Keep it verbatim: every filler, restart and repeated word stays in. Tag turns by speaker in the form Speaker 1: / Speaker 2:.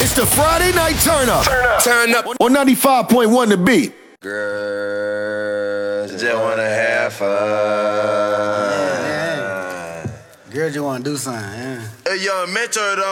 Speaker 1: It's the Friday night turn up.
Speaker 2: Turn up.
Speaker 3: Turn up.
Speaker 1: On ninety-five point one The Beat.
Speaker 3: Girls just wanna have fun.
Speaker 4: Yeah, yeah. Girls just wanna do something, yeah.
Speaker 3: A young mentor though.